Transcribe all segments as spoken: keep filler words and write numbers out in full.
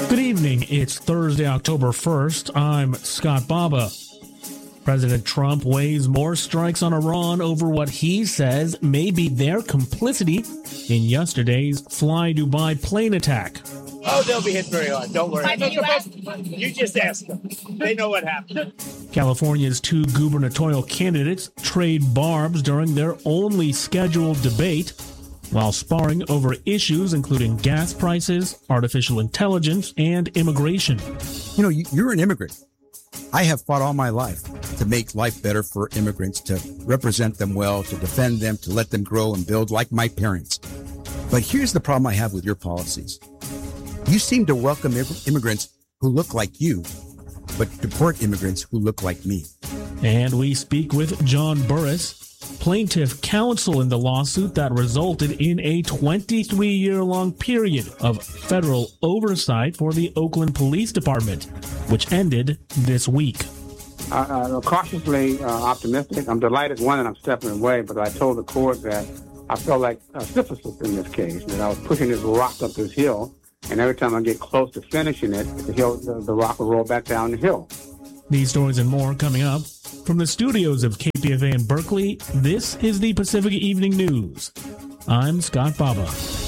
Good evening. It's Thursday, October first. I'm Scott Baba. President Trump weighs more strikes on Iran over what he says may be their complicity in yesterday's Fly Dubai plane attack. Oh, they'll be hit very hard. Don't worry. You just ask them. They know what happened. California's two gubernatorial candidates trade barbs during their only scheduled debate, while sparring over issues including gas prices, artificial intelligence, and immigration. You know, you're an immigrant. I have fought all my life to make life better for immigrants, to represent them well, to defend them, to let them grow and build like my parents. But here's the problem I have with your policies. You seem to welcome immigrants who look like you, but deport immigrants who look like me. And we speak with John Burris, plaintiff counsel in the lawsuit that resulted in a twenty-three-year-long period of federal oversight for the Oakland Police Department, which ended this week. Uh, uh, cautiously uh, optimistic. I'm delighted, one, that I'm stepping away, but I told the court that I felt like uh, Sisyphus in this case, that I was pushing this rock up this hill, and every time I get close to finishing it, the, hill, the, the rock will roll back down the hill. These stories and more coming up. From the studios of K P F A in Berkeley, this is the Pacific Evening News. I'm Scott Baba.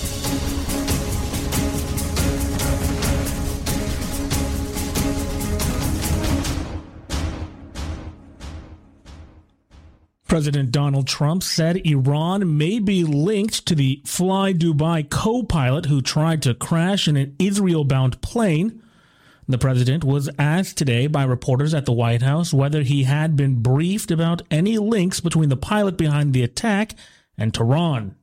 President Donald Trump said Iran may be linked to the Fly Dubai co-pilot who tried to crash in an Israel-bound plane. The president was asked today by reporters at the White House whether he had been briefed about any links between the pilot behind the attack and Tehran.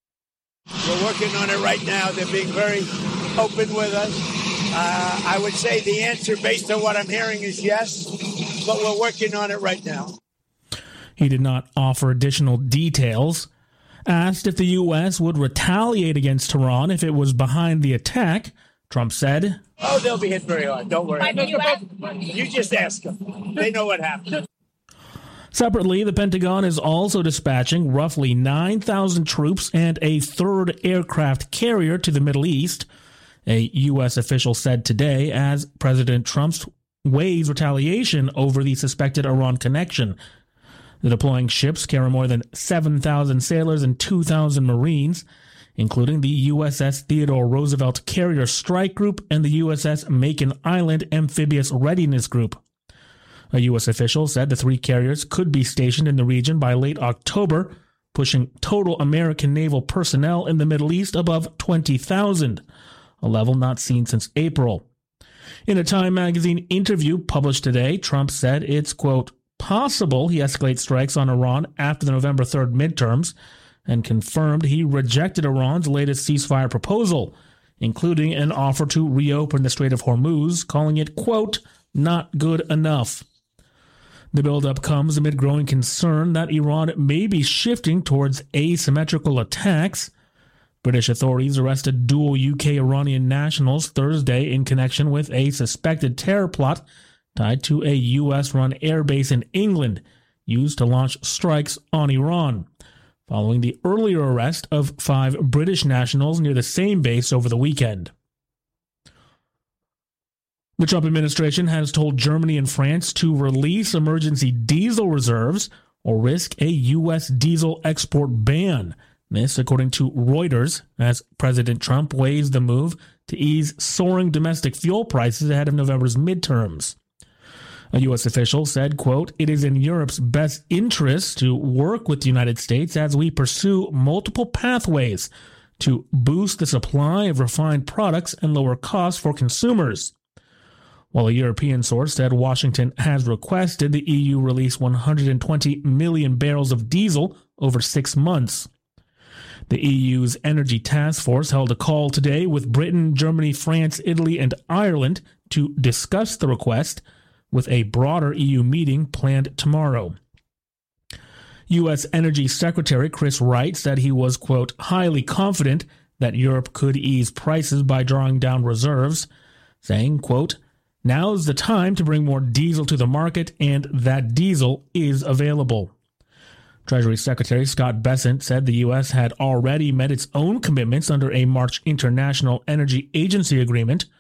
We're working on it right now. They're being very open with us. Uh, I would say the answer, based on what I'm hearing, is yes, but we're working on it right now. He did not offer additional details. Asked if the U S would retaliate against Tehran if it was behind the attack, Trump said, "Oh, they'll be hit very hard. Don't worry. You just ask them. They know what happened." Separately, the Pentagon is also dispatching roughly nine thousand troops and a third aircraft carrier to the Middle East, a U S official said today, as President Trump weighs retaliation over the suspected Iran connection. The deploying ships carry more than seven thousand sailors and two thousand Marines, including the U S S Theodore Roosevelt Carrier Strike Group and the U S S Macon Island Amphibious Readiness Group. A U S official said the three carriers could be stationed in the region by late October, pushing total American naval personnel in the Middle East above twenty thousand, a level not seen since April. In a Time magazine interview published today, Trump said it's, quote, possible he escalates strikes on Iran after the November third midterms, and confirmed he rejected Iran's latest ceasefire proposal, including an offer to reopen the Strait of Hormuz, calling it, quote, not good enough. The buildup comes amid growing concern that Iran may be shifting towards asymmetrical attacks. British authorities arrested dual U K-Iranian nationals Thursday in connection with a suspected terror plot tied to a U S-run airbase in England used to launch strikes on Iran, following the earlier arrest of five British nationals near the same base over the weekend. The Trump administration has told Germany and France to release emergency diesel reserves or risk a U S diesel export ban. This, according to Reuters, as President Trump weighs the move to ease soaring domestic fuel prices ahead of November's midterms. A U S official said, quote, it is in Europe's best interest to work with the United States as we pursue multiple pathways to boost the supply of refined products and lower costs for consumers. While a European source said Washington has requested the E U release one hundred twenty million barrels of diesel over six months. The E U's Energy Task Force held a call today with Britain, Germany, France, Italy, and Ireland to discuss the request, with a broader E U meeting planned tomorrow. U S Energy Secretary Chris Wright said he was, quote, highly confident that Europe could ease prices by drawing down reserves, saying, quote, now's the time to bring more diesel to the market, and that diesel is available. Treasury Secretary Scott Bessent said the U S had already met its own commitments under a March International Energy Agency agreement.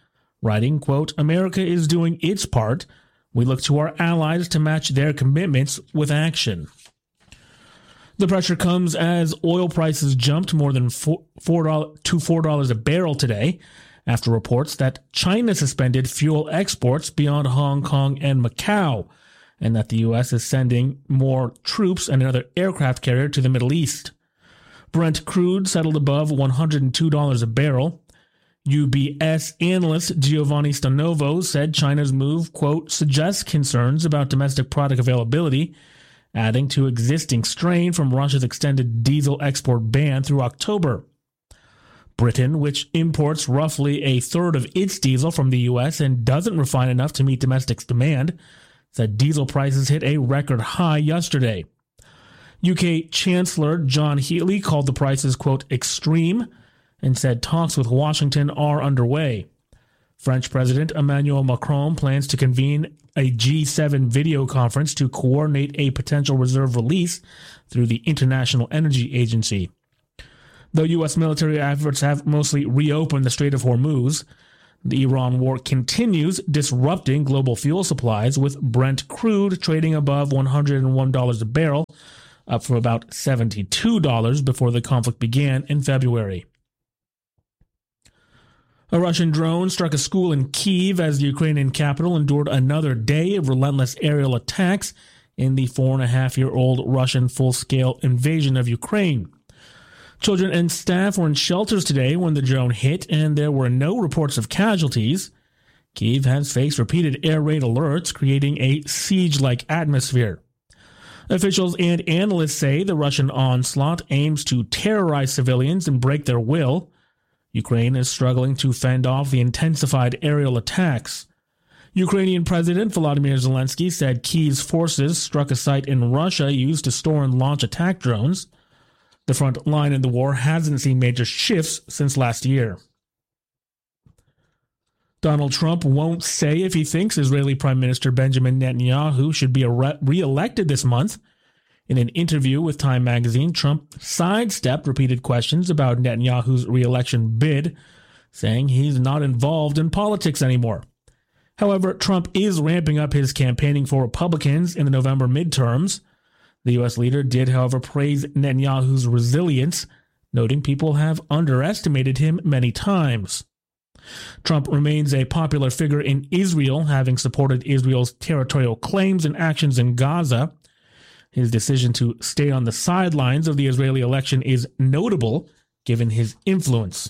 writing, quote, America is doing its part. We look to our allies to match their commitments with action. The pressure comes as oil prices jumped more than four, four to four dollars a barrel today after reports that China suspended fuel exports beyond Hong Kong and Macau, and that the U S is sending more troops and another aircraft carrier to the Middle East. Brent crude settled above one hundred two dollars a barrel. U B S analyst Giovanni Stanovo said China's move, quote, suggests concerns about domestic product availability, adding to existing strain from Russia's extended diesel export ban through October. Britain, which imports roughly a third of its diesel from the U S and doesn't refine enough to meet domestic demand, said diesel prices hit a record high yesterday. U K Chancellor John Healey called the prices, quote, extreme, and said talks with Washington are underway. French President Emmanuel Macron plans to convene a G seven video conference to coordinate a potential reserve release through the International Energy Agency. Though U S military efforts have mostly reopened the Strait of Hormuz, the Iran war continues disrupting global fuel supplies, with Brent crude trading above one hundred one dollars a barrel, up from about seventy-two dollars before the conflict began in February. A Russian drone struck a school in Kyiv as the Ukrainian capital endured another day of relentless aerial attacks in the four-and-a-half-year-old Russian full-scale invasion of Ukraine. Children and staff were in shelters today when the drone hit, and there were no reports of casualties. Kyiv has faced repeated air raid alerts, creating a siege-like atmosphere. Officials and analysts say the Russian onslaught aims to terrorize civilians and break their will. Ukraine is struggling to fend off the intensified aerial attacks. Ukrainian President Volodymyr Zelensky said Kyiv's forces struck a site in Russia used to store and launch attack drones. The front line in the war hasn't seen major shifts since last year. Donald Trump won't say if he thinks Israeli Prime Minister Benjamin Netanyahu should be re-elected this month. In an interview with Time magazine, Trump sidestepped repeated questions about Netanyahu's re-election bid, saying he's not involved in politics anymore. However, Trump is ramping up his campaigning for Republicans in the November midterms. The U S leader did, however, praise Netanyahu's resilience, noting people have underestimated him many times. Trump remains a popular figure in Israel, having supported Israel's territorial claims and actions in Gaza. His decision to stay on the sidelines of the Israeli election is notable, given his influence.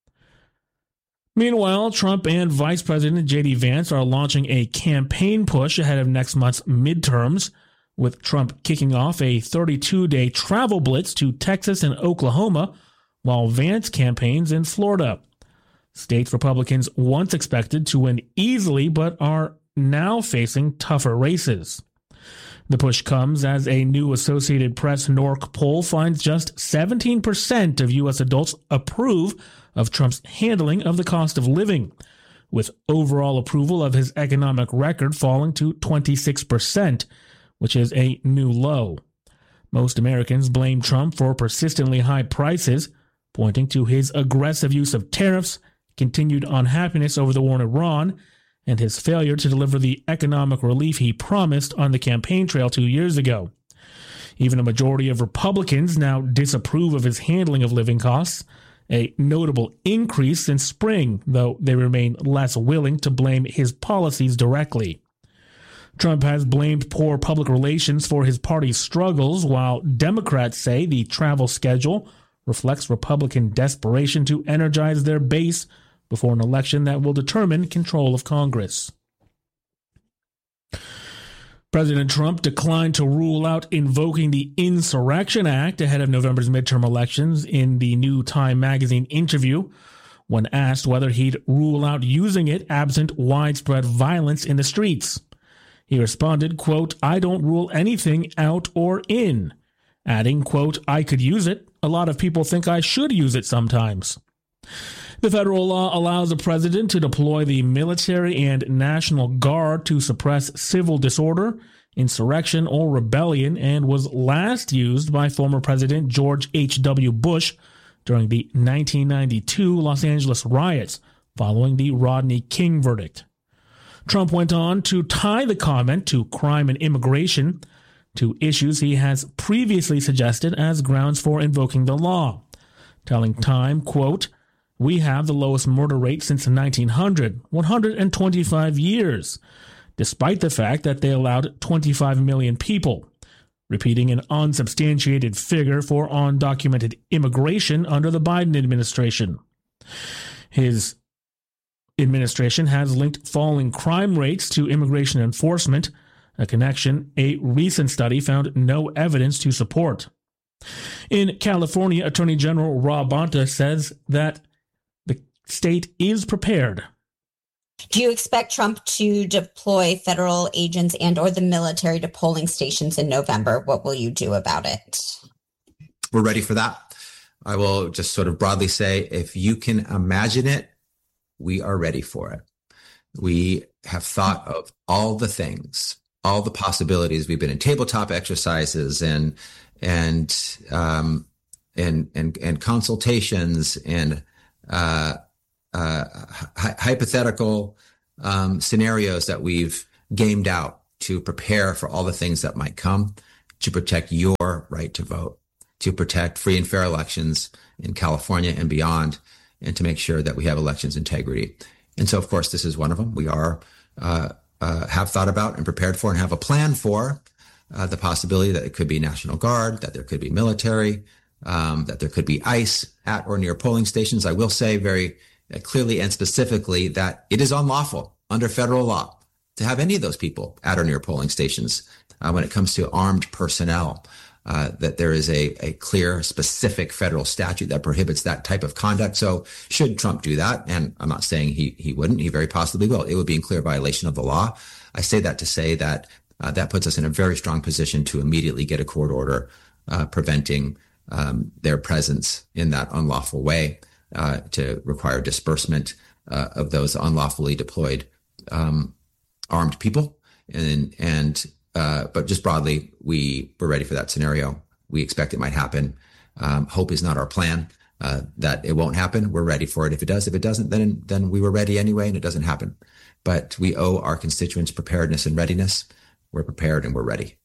Meanwhile, Trump and Vice President J D Vance are launching a campaign push ahead of next month's midterms, with Trump kicking off a thirty-two day travel blitz to Texas and Oklahoma, while Vance campaigns in Florida. States Republicans once expected to win easily, but are now facing tougher races. The push comes as a new Associated Press N O R C poll finds just seventeen percent of U S adults approve of Trump's handling of the cost of living, with overall approval of his economic record falling to twenty-six percent, which is a new low. Most Americans blame Trump for persistently high prices, pointing to his aggressive use of tariffs, continued unhappiness over the war in Iran, and his failure to deliver the economic relief he promised on the campaign trail two years ago. Even a majority of Republicans now disapprove of his handling of living costs, a notable increase since spring, though they remain less willing to blame his policies directly. Trump has blamed poor public relations for his party's struggles, while Democrats say the travel schedule reflects Republican desperation to energize their base before an election that will determine control of Congress. President Trump declined to rule out invoking the Insurrection Act ahead of November's midterm elections in the new Time magazine interview. When asked whether he'd rule out using it absent widespread violence in the streets, he responded, quote, "I don't rule anything out or in," adding, quote, "I could use it. A lot of people think I should use it sometimes." The federal law allows the president to deploy the military and National Guard to suppress civil disorder, insurrection, or rebellion, and was last used by former President George H W Bush during the nineteen ninety-two Los Angeles riots, following the Rodney King verdict. Trump went on to tie the comment to crime and immigration, two issues he has previously suggested as grounds for invoking the law, telling Time, quote, "We have the lowest murder rate since nineteen hundred, one hundred twenty-five years, despite the fact that they allowed twenty-five million people," repeating an unsubstantiated figure for undocumented immigration under the Biden administration. His administration has linked falling crime rates to immigration enforcement, a connection a recent study found no evidence to support. In California, Attorney General Rob Bonta says that the state is prepared. Do you expect Trump to deploy federal agents and or the military to polling stations in November? What will you do about it? We're ready for that. I will just sort of broadly say, if you can imagine it, we are ready for it. We have thought of all the things, all the possibilities. We've been in tabletop exercises and and um, and and and consultations and uh, uh, hi- hypothetical um, scenarios that we've gamed out to prepare for all the things that might come, to protect your right to vote, to protect free and fair elections in California and beyond, and to make sure that we have elections integrity. And so, of course, this is one of them. We are uh, uh, have thought about and prepared for and have a plan for uh, the possibility that it could be National Guard, that there could be military, um, that there could be ICE at or near polling stations. I will say very clearly and specifically that it is unlawful under federal law to have any of those people at or near polling stations uh, when it comes to armed personnel. Uh, that there is a, a clear, specific federal statute that prohibits that type of conduct. So should Trump do that, and I'm not saying he he wouldn't, he very possibly will, it would be in clear violation of the law. I say that to say that uh, that puts us in a very strong position to immediately get a court order uh, preventing um, their presence in that unlawful way, uh, to require disbursement uh, of those unlawfully deployed um, armed people. And, and Uh, but just broadly, we were ready for that scenario. We expect it might happen. Um, hope is not our plan, uh, that it won't happen. We're ready for it. If it does, if it doesn't, then then we were ready anyway, and it doesn't happen. But we owe our constituents preparedness and readiness. We're prepared and we're ready.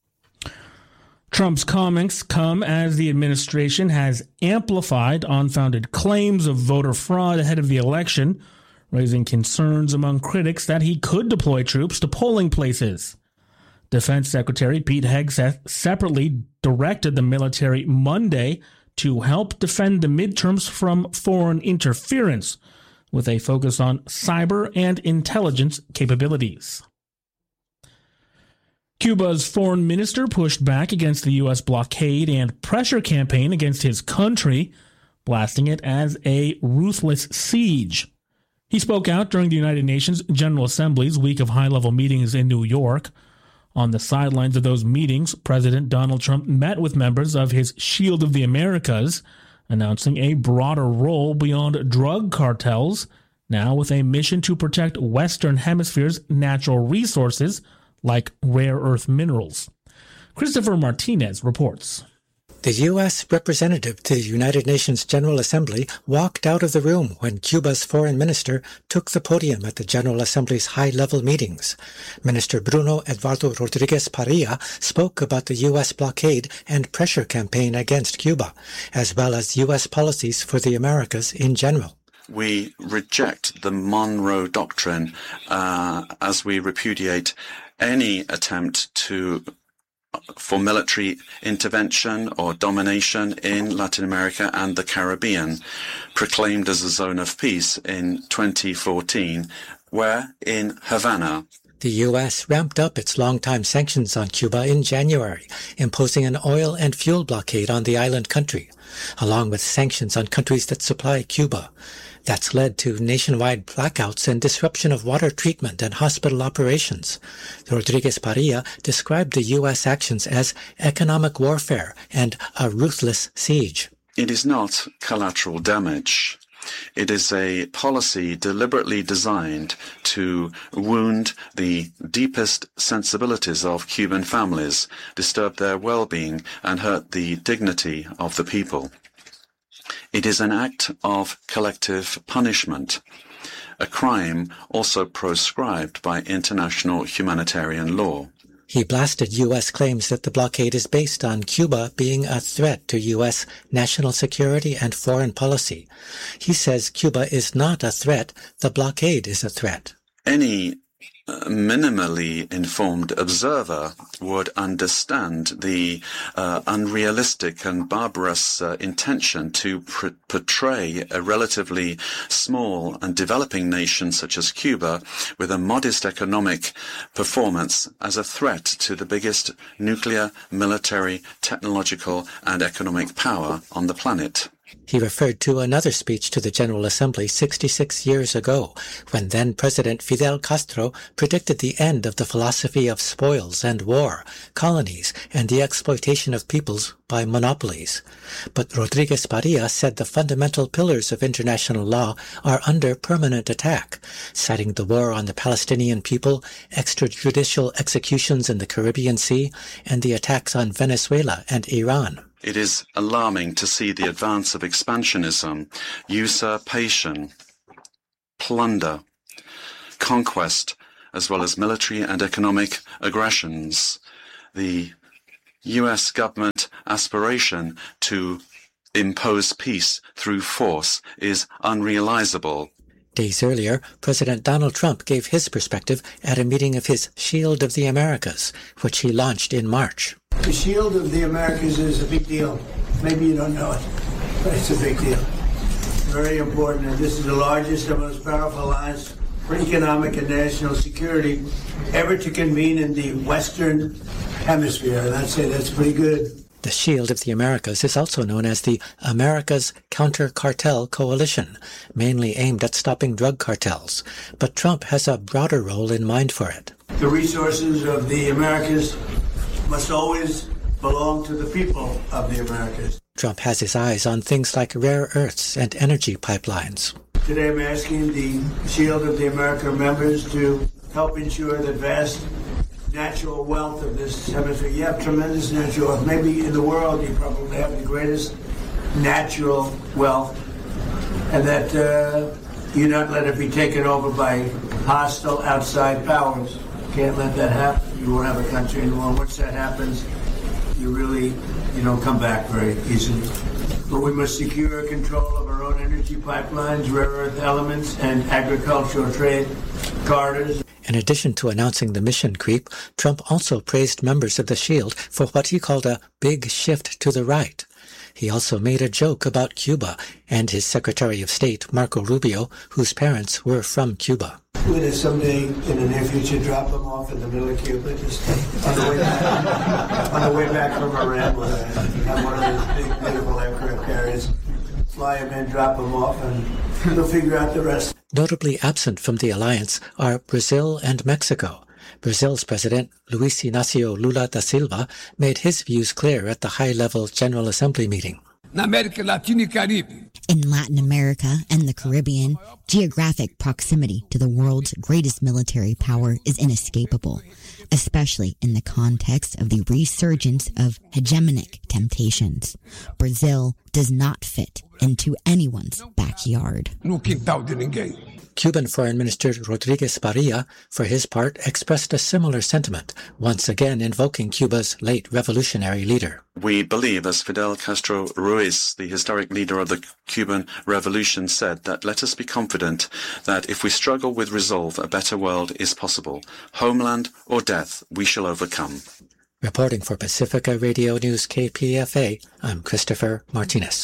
Trump's comments come as the administration has amplified unfounded claims of voter fraud ahead of the election, raising concerns among critics that he could deploy troops to polling places. Defense Secretary Pete Hegseth separately directed the military Monday to help defend the midterms from foreign interference, with a focus on cyber and intelligence capabilities. Cuba's foreign minister pushed back against the U S blockade and pressure campaign against his country, blasting it as a ruthless siege. He spoke out during the United Nations General Assembly's week of high-level meetings in New York. On the sidelines of those meetings, President Donald Trump met with members of his Shield of the Americas, announcing a broader role beyond drug cartels, now with a mission to protect Western Hemisphere's natural resources like rare earth minerals. Christopher Martinez reports. The U S representative to the United Nations General Assembly walked out of the room when Cuba's foreign minister took the podium at the General Assembly's high-level meetings. Minister Bruno Eduardo Rodriguez Parilla spoke about the U S blockade and pressure campaign against Cuba, as well as U S policies for the Americas in general. We reject the Monroe Doctrine uh, as we repudiate any attempt to for military intervention or domination in Latin America and the Caribbean, proclaimed as a zone of peace in twenty fourteen, where in Havana, the U S ramped up its longtime sanctions on Cuba in January, imposing an oil and fuel blockade on the island country, along with sanctions on countries that supply Cuba. That's led to nationwide blackouts and disruption of water treatment and hospital operations. Rodriguez Parilla described the U S actions as economic warfare and a ruthless siege. It is not collateral damage. It is a policy deliberately designed to wound the deepest sensibilities of Cuban families, disturb their well-being, and hurt the dignity of the people. It is an act of collective punishment. a crime also proscribed by international humanitarian law. He blasted U S claims that the blockade is based on Cuba being a threat to U S national security and foreign policy. He says Cuba is not a threat, the blockade is a threat. Any uh, minimally informed observer would understand the uh, unrealistic and barbarous uh, intention to pr- portray a relatively small and developing nation such as Cuba with a modest economic performance as a threat to the biggest nuclear, military, technological and economic power on the planet. He referred to another speech to the General Assembly sixty-six years ago, when then-President Fidel Castro predicted the end of the philosophy of spoils and war, colonies, and the exploitation of peoples by monopolies. But Rodriguez Parilla said the fundamental pillars of international law are under permanent attack, citing the war on the Palestinian people, extrajudicial executions in the Caribbean Sea, and the attacks on Venezuela and Iran. It is alarming to see the advance of expansionism, usurpation, plunder, conquest, as well as military and economic aggressions. The U S government aspiration to impose peace through force is unrealizable. Days earlier, President Donald Trump gave his perspective at a meeting of his Shield of the Americas, which he launched in March. The Shield of the Americas is a big deal. Maybe you don't know it, but it's a big deal. Very important. And this is the largest and most powerful alliance for economic and national security ever to convene in the Western Hemisphere. And I'd say that's pretty good. The Shield of the Americas is also known as the America's Counter-Cartel Coalition, mainly aimed at stopping drug cartels. But Trump has a broader role in mind for it. The resources of the Americas must always belong to the people of the Americas. Trump has his eyes on things like rare earths and energy pipelines. Today I'm asking the Shield of the America members to help ensure that vast natural wealth of this hemisphere. You have tremendous natural wealth. Maybe in the world you probably have the greatest natural wealth, and that uh, you not let it be taken over by hostile outside powers. Can't let that happen. You won't have a country anymore. Once that happens, you really, you don't come back very easily. But we must secure control of our own energy pipelines, rare earth elements, and agricultural trade corridors. In addition to announcing the mission creep, Trump also praised members of the Shield for what he called a big shift to the right. He also made a joke about Cuba and his Secretary of State, Marco Rubio, whose parents were from Cuba. We're going to someday, in the near future, drop them off in the middle of Cuba, just on the way back, on the way back from Iran, where they have one of those big, beautiful aircraft carriers. Fly them in, drop them off, and they'll figure out the rest. Notably absent from the alliance are Brazil and Mexico. Brazil's President, Luiz Inácio Lula da Silva, made his views clear at the high-level General Assembly meeting. In Latin America and the Caribbean, geographic proximity to the world's greatest military power is inescapable, especially in the context of the resurgence of hegemonic temptations. Brazil does not fit into anyone's backyard. Cuban Foreign Minister Rodriguez Parilla, for his part, expressed a similar sentiment, once again invoking Cuba's late revolutionary leader. We believe, as Fidel Castro Ruiz, the historic leader of the Cuban Revolution, said, that let us be confident that if we struggle with resolve, a better world is possible. Homeland or death, we shall overcome. Reporting for Pacifica Radio News K P F A, I'm Christopher Martinez.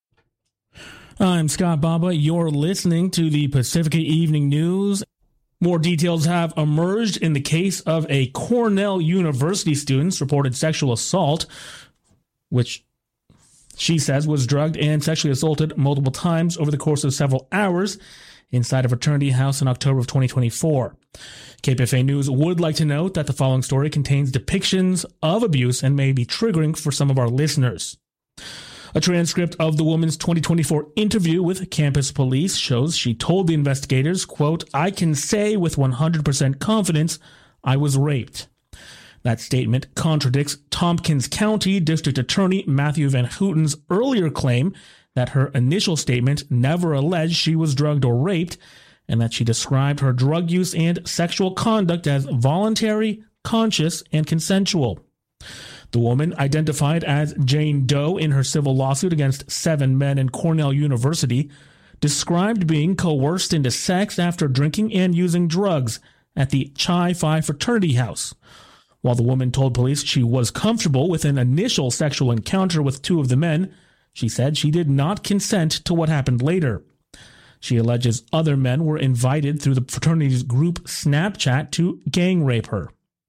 I'm Scott Baba. You're listening to the Pacifica Evening News. More details have emerged in the case of a Cornell University student's reported sexual assault, which she says was drugged and sexually assaulted multiple times over the course of several hours inside a fraternity house in October of twenty twenty-four. K P F A News would like to note that the following story contains depictions of abuse and may be triggering for some of our listeners. A transcript of the woman's twenty twenty-four interview with campus police shows she told the investigators, quote, "I can say with one hundred percent confidence I was raped." That statement contradicts Tompkins County District Attorney Matthew Van Houten's earlier claim that her initial statement never alleged she was drugged or raped, and that she described her drug use and sexual conduct as voluntary, conscious, and consensual. The woman, identified as Jane Doe in her civil lawsuit against seven men in Cornell University, described being coerced into sex after drinking and using drugs at the Chi Phi fraternity house. While the woman told police she was comfortable with an initial sexual encounter with two of the men, she said she did not consent to what happened later. She alleges other men were invited through the fraternity's group Snapchat to gang rape her.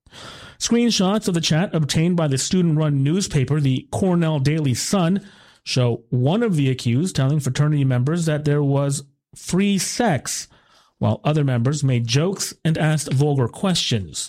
Screenshots of the chat obtained by the student-run newspaper, the Cornell Daily Sun, show one of the accused telling fraternity members that there was free sex, while other members made jokes and asked vulgar questions.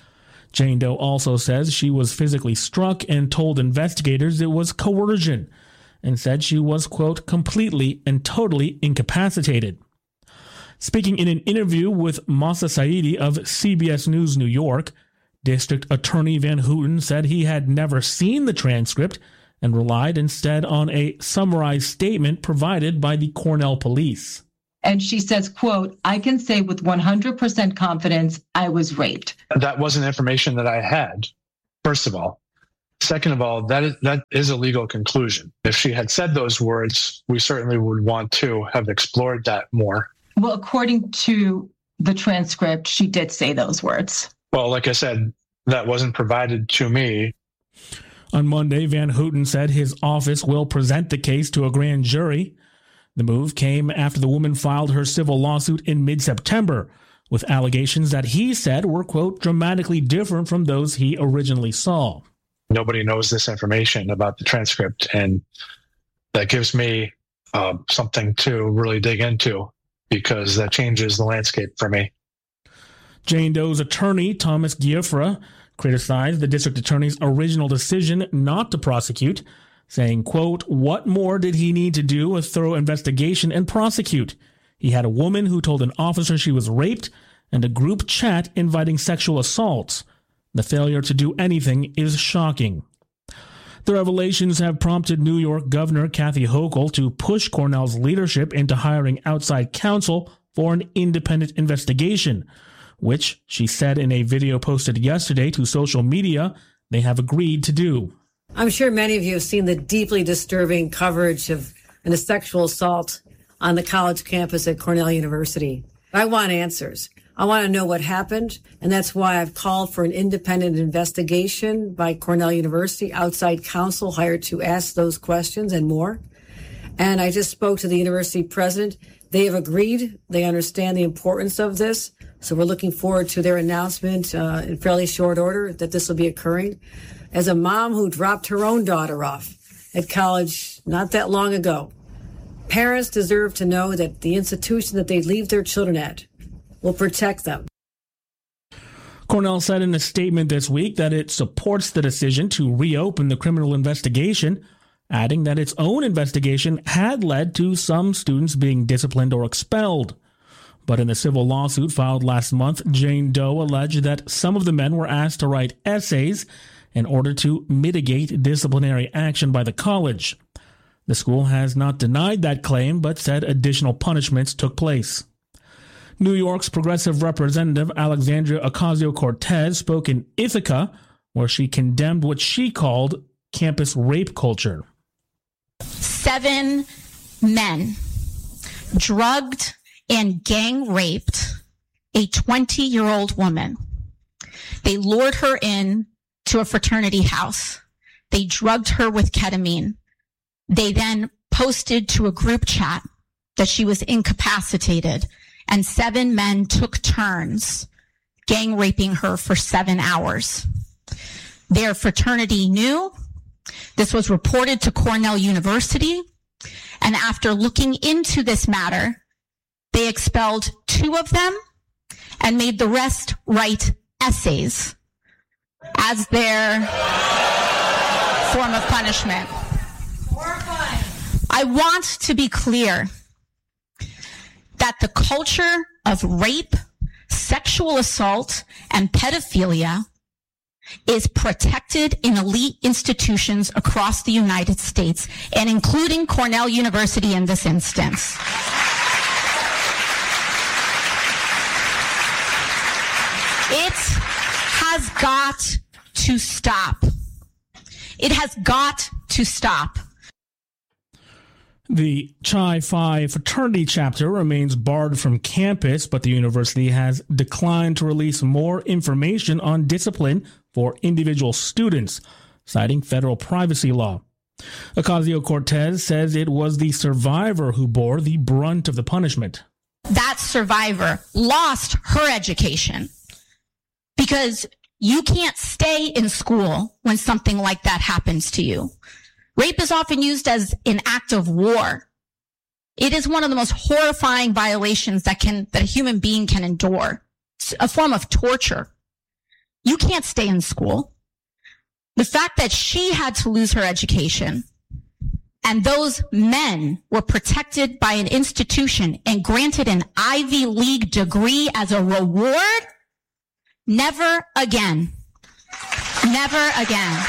Jane Doe also says she was physically struck and told investigators it was coercion, and said she was, quote, completely and totally incapacitated. Speaking in an interview with Masa Saidi of C B S News New York, District Attorney Van Houten said he had never seen the transcript and relied instead on a summarized statement provided by the Cornell police. And she says, quote, I can say with one hundred percent confidence I was raped. That wasn't information that I had, first of all. Second of all, that is, that is a legal conclusion. If she had said those words, we certainly would want to have explored that more. Well, according to the transcript, she did say those words. Well, like I said, that wasn't provided to me. On Monday, Van Houten said his office will present the case to a grand jury. The move came after the woman filed her civil lawsuit in mid-September with allegations that he said were, quote, dramatically different from those he originally saw. Nobody knows this information about the transcript, and that gives me uh, something to really dig into because that changes the landscape for me. Jane Doe's attorney, Thomas Giuffre, criticized the district attorney's original decision not to prosecute, saying, quote, what more did he need to do a thorough investigation and prosecute? He had a woman who told an officer she was raped and a group chat inviting sexual assaults. The failure to do anything is shocking. The revelations have prompted New York Governor Kathy Hochul to push Cornell's leadership into hiring outside counsel for an independent investigation, which, she said in a video posted yesterday to social media, they have agreed to do. I'm sure many of you have seen the deeply disturbing coverage of a sexual assault on the college campus at Cornell University. I want answers. I want to know what happened, and that's why I've called for an independent investigation by Cornell University, outside counsel hired to ask those questions and more. And I just spoke to the university president. They have agreed. They understand the importance of this. So we're looking forward to their announcement uh, in fairly short order that this will be occurring. As a mom who dropped her own daughter off at college not that long ago, parents deserve to know that the institution that they leave their children at will protect them. Cornell said in a statement this week that it supports the decision to reopen the criminal investigation, adding that its own investigation had led to some students being disciplined or expelled. But in the civil lawsuit filed last month, Jane Doe alleged that some of the men were asked to write essays in order to mitigate disciplinary action by the college. The school has not denied that claim, but said additional punishments took place. New York's progressive representative Alexandria Ocasio-Cortez spoke in Ithaca, where she condemned what she called campus rape culture. Seven men drugged and gang raped a twenty-year-old woman. They lured her in to a fraternity house. They drugged her with ketamine. They then posted to a group chat that she was incapacitated, and seven men took turns gang raping her for seven hours. Their fraternity knew. This was reported to Cornell University, and after looking into this matter, they expelled two of them and made the rest write essays as their form of punishment. I want to be clear that the culture of rape, sexual assault, and pedophilia is protected in elite institutions across the United States, and including Cornell University in this instance. It has got to stop. It has got to stop. The Chi Phi fraternity chapter remains barred from campus, but the university has declined to release more information on discipline for individual students, citing federal privacy law. Ocasio-Cortez says it was the survivor who bore the brunt of the punishment. That survivor lost her education because you can't stay in school when something like that happens to you. Rape is often used as an act of war. It is one of the most horrifying violations that can, that a human being can endure. It's a form of torture. You can't stay in school. The fact that she had to lose her education and those men were protected by an institution and granted an Ivy League degree as a reward, never again. Never again.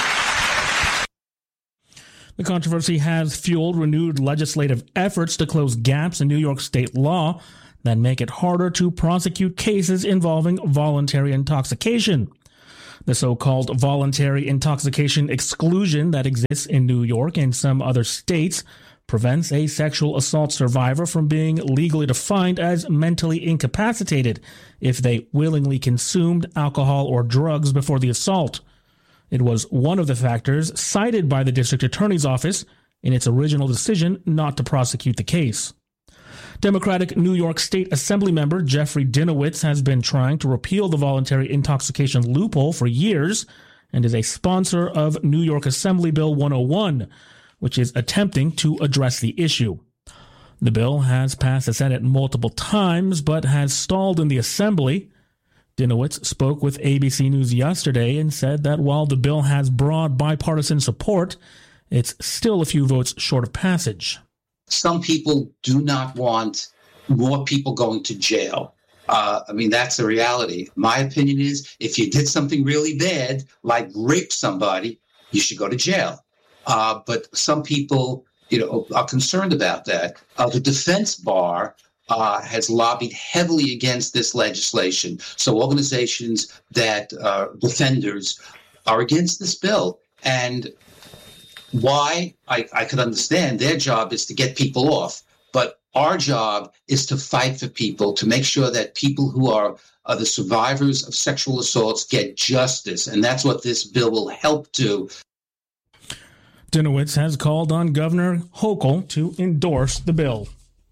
The controversy has fueled renewed legislative efforts to close gaps in New York state law that make it harder to prosecute cases involving voluntary intoxication. The so-called voluntary intoxication exclusion that exists in New York and some other states prevents a sexual assault survivor from being legally defined as mentally incapacitated if they willingly consumed alcohol or drugs before the assault. It was one of the factors cited by the district attorney's office in its original decision not to prosecute the case. Democratic New York State Assembly member Jeffrey Dinowitz has been trying to repeal the voluntary intoxication loophole for years and is a sponsor of New York Assembly Bill one oh one, which is attempting to address the issue. The bill has passed the Senate multiple times but has stalled in the Assembly. Dinowitz spoke with A B C News yesterday and said that while the bill has broad bipartisan support, it's still a few votes short of passage. Some people do not want more people going to jail. Uh, I mean, that's the reality. My opinion is if you did something really bad, like rape somebody, you should go to jail. Uh, but some people, you know, are concerned about that. Uh, the defense bar Uh, has lobbied heavily against this legislation. So organizations that uh, defenders are against this bill. And why? I, I could understand their job is to get people off. But our job is to fight for people, to make sure that people who are, are the survivors of sexual assaults get justice. And that's what this bill will help do. Dinowitz has called on Governor Hochul to endorse the bill.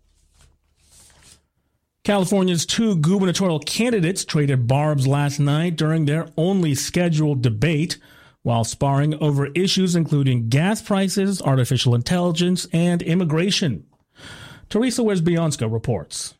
California's two gubernatorial candidates traded barbs last night during their only scheduled debate, while sparring over issues including gas prices, artificial intelligence, and immigration. Teresa Wesbianska reports.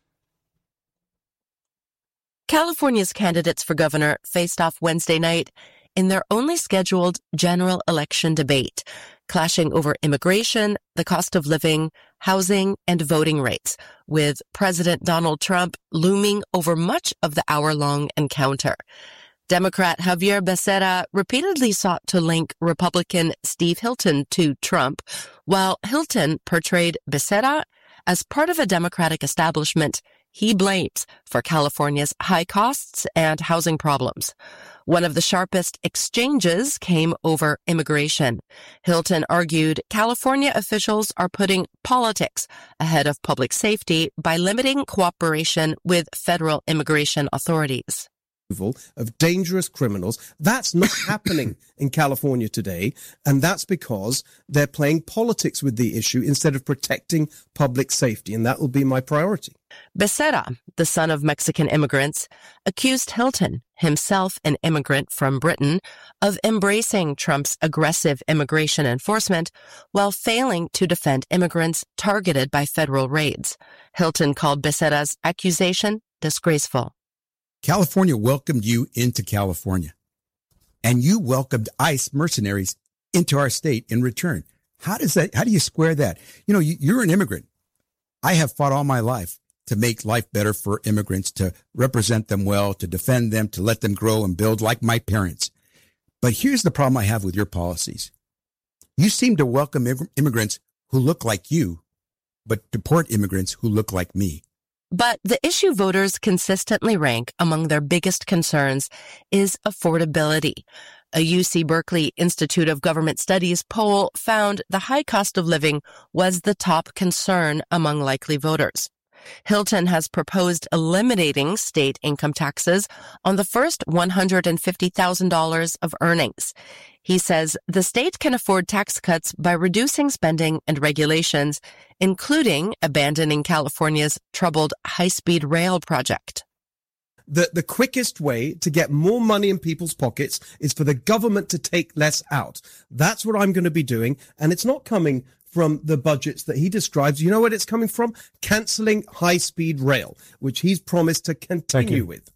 California's candidates for governor faced off Wednesday night in their only scheduled general election debate, clashing over immigration, the cost of living, housing, and voting rates, with President Donald Trump looming over much of the hour-long encounter. Democrat Javier Becerra repeatedly sought to link Republican Steve Hilton to Trump, while Hilton portrayed Becerra as part of a Democratic establishment he blames for California's high costs and housing problems. One of the sharpest exchanges came over immigration. Hilton argued California officials are putting politics ahead of public safety by limiting cooperation with federal immigration authorities. Of dangerous criminals. That's not happening in California today, and that's because they're playing politics with the issue instead of protecting public safety, and that will be my priority. Becerra, the son of Mexican immigrants, accused Hilton, himself an immigrant from Britain, of embracing Trump's aggressive immigration enforcement while failing to defend immigrants targeted by federal raids. Hilton called Becerra's accusation disgraceful. California welcomed you into California, and you welcomed ICE mercenaries into our state in return. How does that, how do you square that? You know, you, you're an immigrant. I have fought all my life to make life better for immigrants, to represent them well, to defend them, to let them grow and build like my parents. But here's the problem I have with your policies. You seem to welcome immigrants who look like you, but deport immigrants who look like me. But the issue voters consistently rank among their biggest concerns is affordability. A U C Berkeley Institute of Government Studies poll found the high cost of living was the top concern among likely voters. Hilton has proposed eliminating state income taxes on the first one hundred fifty thousand dollars of earnings. He says the state can afford tax cuts by reducing spending and regulations, including abandoning California's troubled high-speed rail project. The, the quickest way to get more money in people's pockets is for the government to take less out. That's what I'm going to be doing. And it's not coming from the budgets that he describes. You know what it's coming from? Canceling high-speed rail, which he's promised to continue with.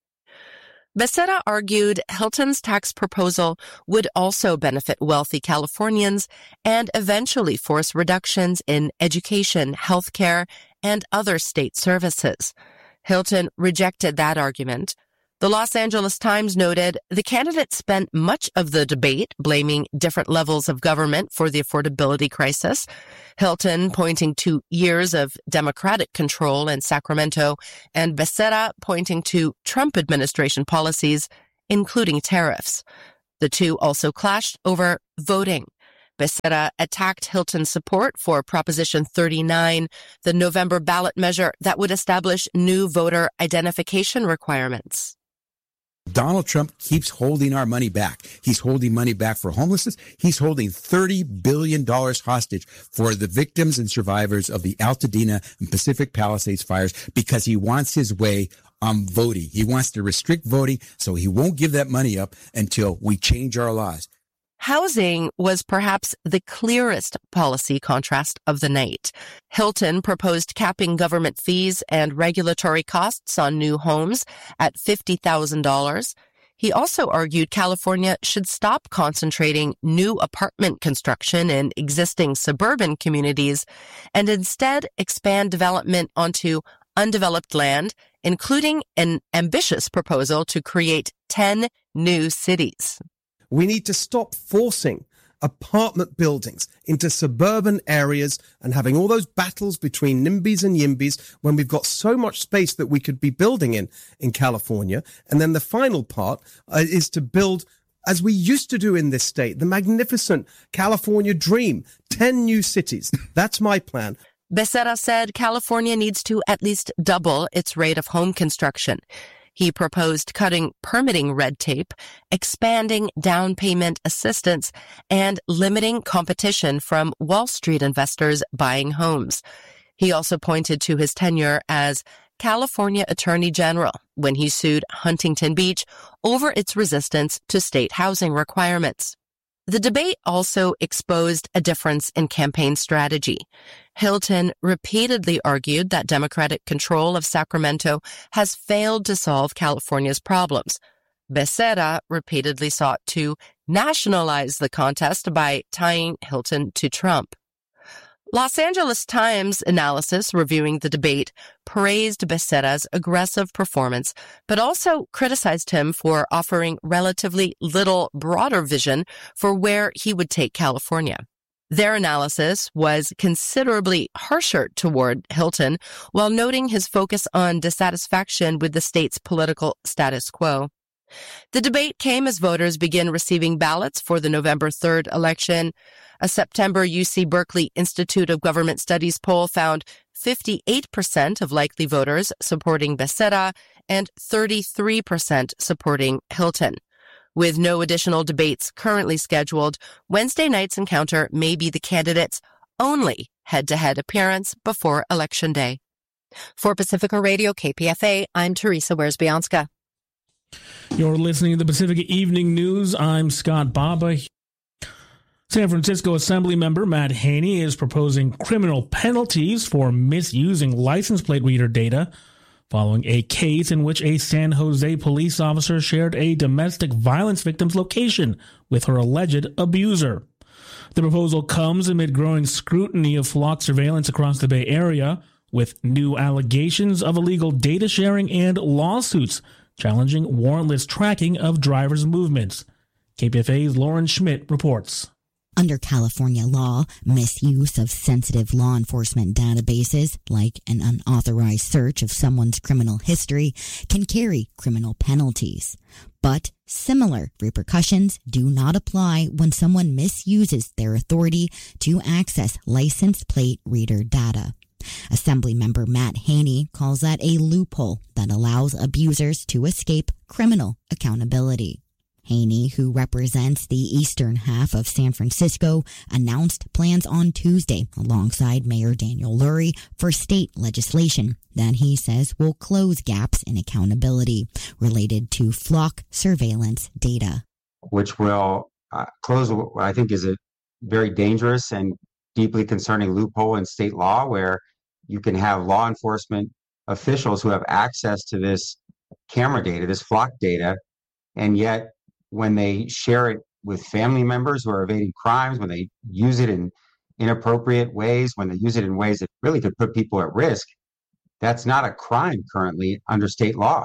Becerra argued Hilton's tax proposal would also benefit wealthy Californians and eventually force reductions in education, healthcare, and other state services. Hilton rejected that argument. The Los Angeles Times noted the candidate spent much of the debate blaming different levels of government for the affordability crisis. Hilton pointing to years of Democratic control in Sacramento, and Becerra pointing to Trump administration policies, including tariffs. The two also clashed over voting. Becerra attacked Hilton's support for Proposition thirty-nine, the November ballot measure that would establish new voter identification requirements. Donald Trump keeps holding our money back. He's holding money back for homelessness. He's holding thirty billion dollars hostage for the victims and survivors of the Altadena and Pacific Palisades fires because he wants his way on voting. He wants to restrict voting, so he won't give that money up until we change our laws. Housing was perhaps the clearest policy contrast of the night. Hilton proposed capping government fees and regulatory costs on new homes at fifty thousand dollars. He also argued California should stop concentrating new apartment construction in existing suburban communities and instead expand development onto undeveloped land, including an ambitious proposal to create ten new cities. We need to stop forcing apartment buildings into suburban areas and having all those battles between NIMBYs and YIMBYs when we've got so much space that we could be building in in California. And then the final part uh, is to build, as we used to do in this state, the magnificent California dream, ten new cities. That's my plan. Becerra said California needs to at least double its rate of home construction. He proposed cutting permitting red tape, expanding down payment assistance, and limiting competition from Wall Street investors buying homes. He also pointed to his tenure as California Attorney General when he sued Huntington Beach over its resistance to state housing requirements. The debate also exposed a difference in campaign strategy. Hilton repeatedly argued that Democratic control of Sacramento has failed to solve California's problems. Becerra repeatedly sought to nationalize the contest by tying Hilton to Trump. Los Angeles Times analysis reviewing the debate praised Becerra's aggressive performance, but also criticized him for offering relatively little broader vision for where he would take California. Their analysis was considerably harsher toward Hilton, while noting his focus on dissatisfaction with the state's political status quo. The debate came as voters begin receiving ballots for the November third election. A September U C Berkeley Institute of Government Studies poll found fifty-eight percent of likely voters supporting Becerra and thirty-three percent supporting Hilton. With no additional debates currently scheduled, Wednesday night's encounter may be the candidates' only head-to-head appearance before Election Day. For Pacifica Radio K P F A, I'm Teresa Wersbianska. You're listening to the Pacifica Evening News. I'm Scott Baba. San Francisco Assembly member Matt Haney is proposing criminal penalties for misusing license plate reader data following a case in which a San Jose police officer shared a domestic violence victim's location with her alleged abuser. The proposal comes amid growing scrutiny of flock surveillance across the Bay Area, with new allegations of illegal data sharing and lawsuits challenging warrantless tracking of drivers' movements. K P F A's Lauren Schmidt reports. Under California law, misuse of sensitive law enforcement databases, like an unauthorized search of someone's criminal history, can carry criminal penalties. But similar repercussions do not apply when someone misuses their authority to access license plate reader data. Assemblymember Matt Haney calls that a loophole that allows abusers to escape criminal accountability. Haney, who represents the eastern half of San Francisco, announced plans on Tuesday alongside Mayor Daniel Lurie for state legislation that he says will close gaps in accountability related to flock surveillance data. Which will uh, close what I think is a very dangerous and deeply concerning loophole in state law where you can have law enforcement officials who have access to this camera data, this flock data, and yet when they share it with family members who are evading crimes, when they use it in inappropriate ways, when they use it in ways that really could put people at risk, that's not a crime currently under state law.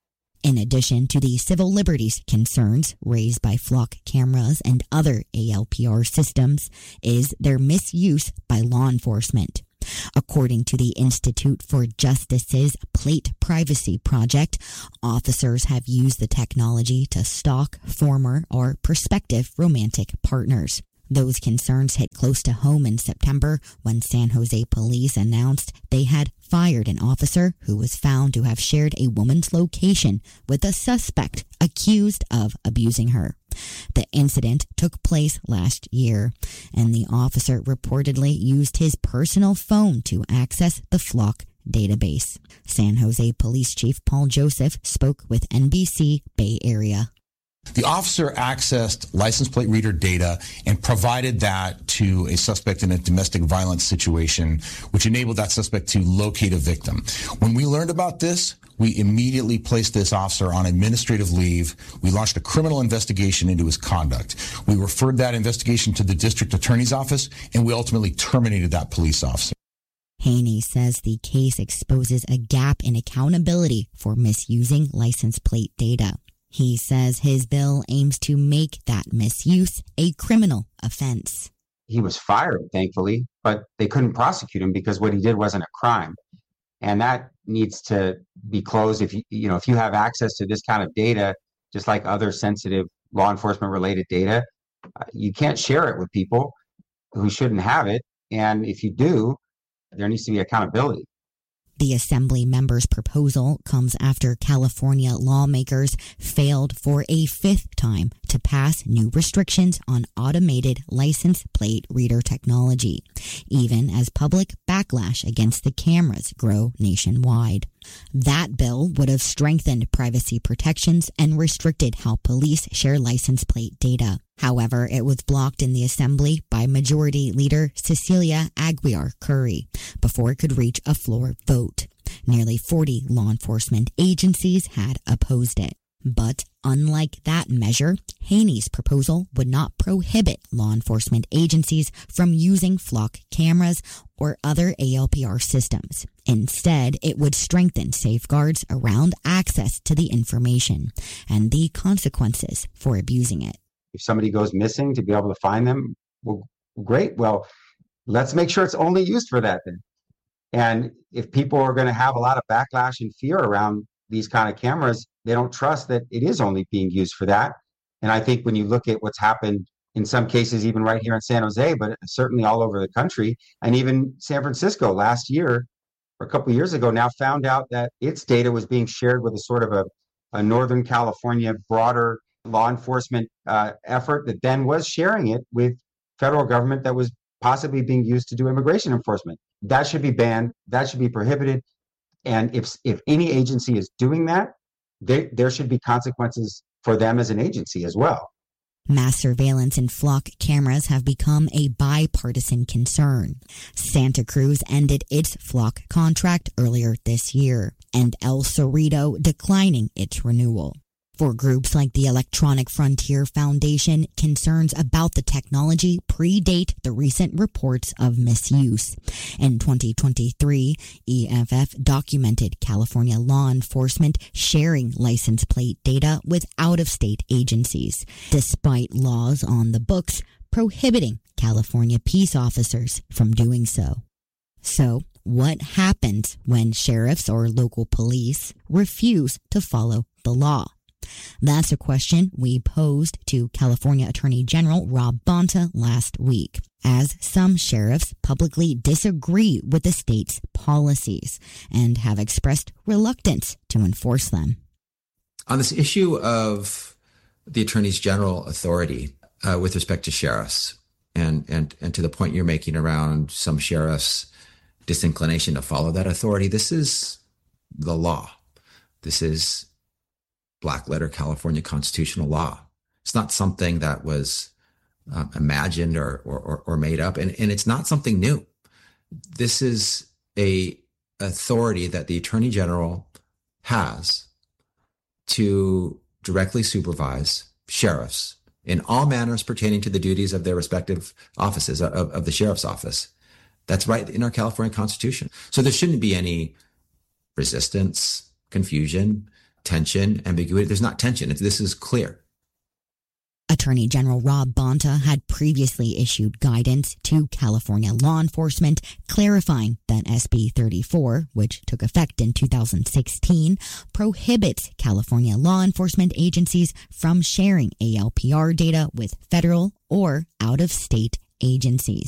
In addition to the civil liberties concerns raised by flock cameras and other A L P R systems is their misuse by law enforcement. According to the Institute for Justice's Plate Privacy Project, officers have used the technology to stalk former or prospective romantic partners. Those concerns hit close to home in September when San Jose police announced they had fired an officer who was found to have shared a woman's location with a suspect accused of abusing her. The incident took place last year, and the officer reportedly used his personal phone to access the flock database. San Jose Police Chief Paul Joseph spoke with N B C Bay Area. The officer accessed license plate reader data and provided that to a suspect in a domestic violence situation, which enabled that suspect to locate a victim. When we learned about this, we immediately placed this officer on administrative leave. We launched a criminal investigation into his conduct. We referred that investigation to the district attorney's office, and we ultimately terminated that police officer. Haney says the case exposes a gap in accountability for misusing license plate data. He says his bill aims to make that misuse a criminal offense. He was fired, thankfully, but they couldn't prosecute him because what he did wasn't a crime. And that needs to be closed. If you, you know, if you have access to this kind of data, just like other sensitive law enforcement related data, uh, you can't share it with people who shouldn't have it. And if you do, there needs to be accountability. The Assembly member's proposal comes after California lawmakers failed for a fifth time to pass new restrictions on automated license plate reader technology, even as public backlash against the cameras grow nationwide. That bill would have strengthened privacy protections and restricted how police share license plate data. However, it was blocked in the Assembly by Majority Leader Cecilia Aguiar Curry before it could reach a floor vote. Nearly forty law enforcement agencies had opposed it. But unlike that measure, Haney's proposal would not prohibit law enforcement agencies from using flock cameras or other A L P R systems. Instead, it would strengthen safeguards around access to the information and the consequences for abusing it. If somebody goes missing, to be able to find them, well, great. Well, let's make sure it's only used for that then. And if people are going to have a lot of backlash and fear around these kind of cameras, they don't trust that it is only being used for that. And I think when you look at what's happened in some cases, even right here in San Jose, but certainly all over the country, and even San Francisco last year, or a couple of years ago now, found out that its data was being shared with a sort of a, a Northern California broader law enforcement uh, effort that then was sharing it with federal government that was possibly being used to do immigration enforcement. That should be banned. That should be prohibited. And if if any agency is doing that, they, there should be consequences for them as an agency as well. Mass surveillance and flock cameras have become a bipartisan concern. Santa Cruz ended its flock contract earlier this year, and El Cerrito declining its renewal. For groups like the Electronic Frontier Foundation, concerns about the technology predate the recent reports of misuse. In twenty twenty-three, E F F documented California law enforcement sharing license plate data with out-of-state agencies. Despite laws on the books, prohibiting California peace officers from doing so. So, what happens when sheriffs or local police refuse to follow the law? That's a question we posed to California Attorney General Rob Bonta last week, as some sheriffs publicly disagree with the state's policies and have expressed reluctance to enforce them. On this issue of the Attorney's General authority uh, with respect to sheriffs, and, and, and to the point you're making around some sheriffs' disinclination to follow that authority, this is the law. This is black letter California constitutional law. It's not something that was uh, imagined or, or, or made up, and, and it's not something new. This is a authority that the Attorney General has to directly supervise sheriffs in all manners pertaining to the duties of their respective offices, of, of the sheriff's office. That's right in our California Constitution. So there shouldn't be any resistance, confusion, tension, ambiguity. There's not tension. It's, this is clear. Attorney General Rob Bonta had previously issued guidance to California law enforcement clarifying that S B thirty-four, which took effect in two thousand sixteen, prohibits California law enforcement agencies from sharing A L P R data with federal or out-of-state agencies.